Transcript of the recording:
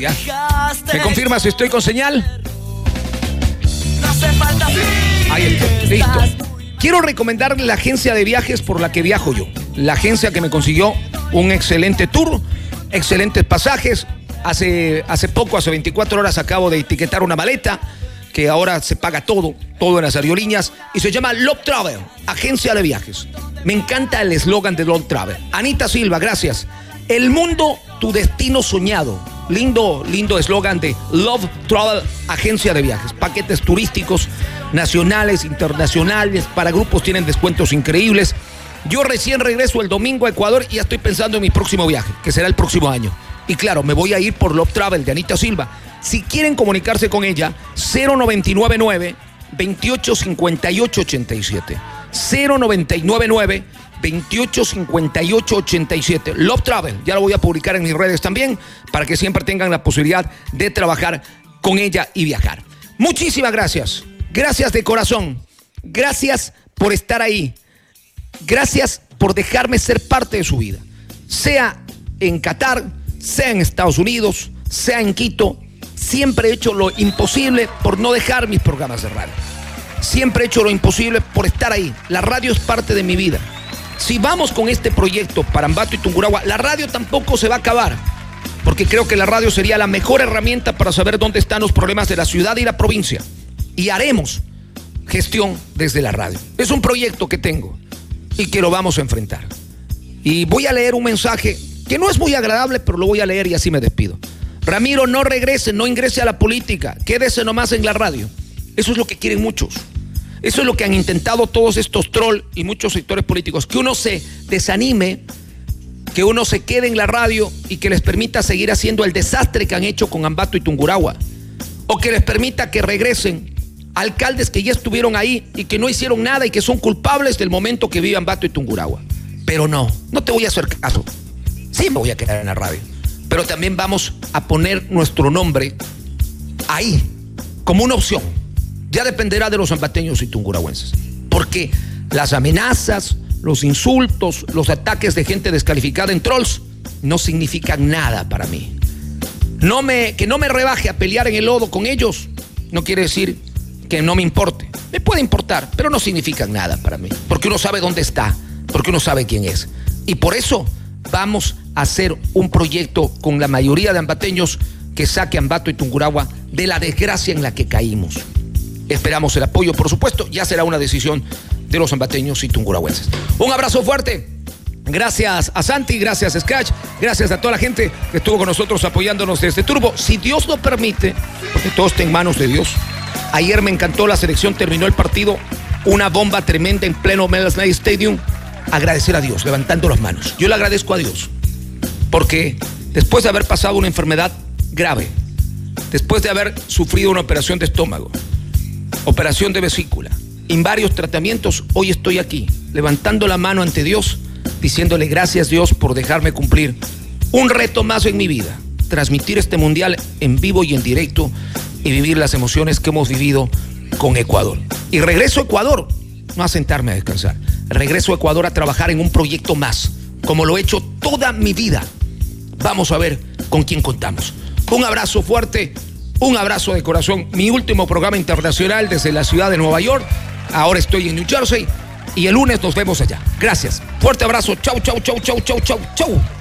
Ya. ¿Me confirma si estoy con señal? Ahí está, listo. Quiero recomendarle la agencia de viajes por la que viajo yo. La agencia que me consiguió un excelente tour, excelentes pasajes. Hace 24 horas acabo de etiquetar una maleta que ahora se paga todo en las aerolíneas, y se llama Love Travel, agencia de viajes. Me encanta el eslogan de Love Travel. Anita Silva, gracias. El mundo, tu destino soñado. Lindo eslogan de Love Travel, agencia de viajes. Paquetes turísticos nacionales, internacionales, para grupos tienen descuentos increíbles. Yo recién regreso el domingo a Ecuador y ya estoy pensando en mi próximo viaje, que será el próximo año. Y claro, me voy a ir por Love Travel de Anita Silva. Si quieren comunicarse con ella, 0999 285887. 0999 285887. Love Travel, ya lo voy a publicar en mis redes también, para que siempre tengan la posibilidad de trabajar con ella y viajar. Muchísimas gracias. Gracias de corazón. Gracias por estar ahí. Gracias por dejarme ser parte de su vida. Sea en Qatar, sea en Estados Unidos, sea en Quito, siempre he hecho lo imposible por no dejar mis programas de radio. Siempre he hecho lo imposible por estar ahí. La radio es parte de mi vida. Si vamos con este proyecto para Ambato y Tungurahua, la radio tampoco se va a acabar, porque creo que la radio sería la mejor herramienta para saber dónde están los problemas de la ciudad y la provincia. Y haremos gestión desde la radio. Es un proyecto que tengo y que lo vamos a enfrentar. Y voy a leer un mensaje que no es muy agradable, pero lo voy a leer y así me despido. Ramiro, no regrese, no ingrese a la política, quédese nomás en la radio. Eso es lo que quieren muchos. Eso es lo que han intentado todos estos trolls y muchos sectores políticos, que uno se desanime, que uno se quede en la radio y que les permita seguir haciendo el desastre que han hecho con Ambato y Tungurahua, o que les permita que regresen alcaldes que ya estuvieron ahí y que no hicieron nada y que son culpables del momento que vive Ambato y Tungurahua. Pero no te voy a hacer caso. Sí me voy a quedar en la radio, pero también vamos a poner nuestro nombre ahí como una opción. Ya dependerá de los ambateños y tungurahuenses, porque las amenazas, los insultos, los ataques de gente descalificada en trolls no significan nada para mí. Que no me rebaje a pelear en el lodo con ellos no quiere decir que no me importe. Me puede importar, pero no significan nada para mí, porque uno sabe dónde está, porque uno sabe quién es. Y por eso vamos a hacer un proyecto con la mayoría de ambateños que saque a Ambato y Tungurahua de la desgracia en la que caímos. Esperamos el apoyo, por supuesto, ya será una decisión de los ambateños y tungurahuenses. Un abrazo fuerte. Gracias a Santi, gracias a Scratch, gracias a toda la gente que estuvo con nosotros apoyándonos desde Turbo. Si Dios lo permite, porque todo está en manos de Dios. Ayer me encantó la selección, terminó el partido, una bomba tremenda en pleno Melas Night Stadium. Agradecer a Dios, levantando las manos. Yo le agradezco a Dios, porque después de haber pasado una enfermedad grave, después de haber sufrido una operación de estómago, operación de vesícula, en varios tratamientos, hoy estoy aquí, levantando la mano ante Dios, diciéndole gracias Dios por dejarme cumplir un reto más en mi vida, transmitir este mundial en vivo y en directo y vivir las emociones que hemos vivido con Ecuador. Y regreso a Ecuador, no a sentarme a descansar, regreso a Ecuador a trabajar en un proyecto más, como lo he hecho toda mi vida. Vamos a ver con quién contamos. Un abrazo fuerte. Un abrazo de corazón. Mi último programa internacional desde la ciudad de Nueva York. Ahora estoy en New Jersey y el lunes nos vemos allá. Gracias. Fuerte abrazo. Chau, chau, chau, chau, chau, chau, chau.